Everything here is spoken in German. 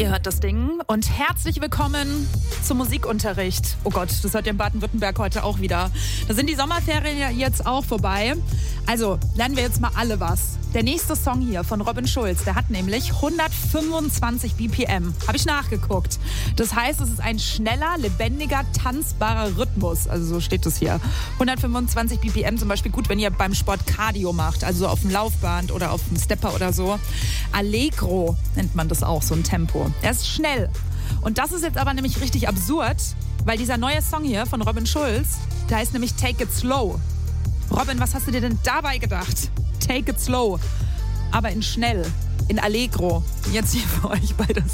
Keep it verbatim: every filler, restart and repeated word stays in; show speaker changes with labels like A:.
A: Ihr hört das Ding und herzlich willkommen zum Musikunterricht. Oh Gott, das hört ihr in Baden-Württemberg heute auch wieder. Da sind die Sommerferien ja jetzt auch vorbei. Also lernen wir jetzt mal alle was. Der nächste Song hier von Robin Schulz, der hat nämlich hundertfünfundzwanzig B P M. Habe ich nachgeguckt. Das heißt, es ist ein schneller, lebendiger, tanzbarer Rhythmus. Also so steht es hier. hundertfünfundzwanzig B P M zum Beispiel gut, wenn ihr beim Sport Cardio macht. Also auf dem Laufband oder auf dem Stepper oder so. Allegro nennt man das auch, so ein Tempo. Er ist schnell. Und das ist jetzt aber nämlich richtig absurd, weil dieser neue Song hier von Robin Schulz, der heißt nämlich Take It Slow. Robin, was hast du dir denn dabei gedacht? Take It Slow, aber in schnell, in Allegro. Jetzt hier für euch bei das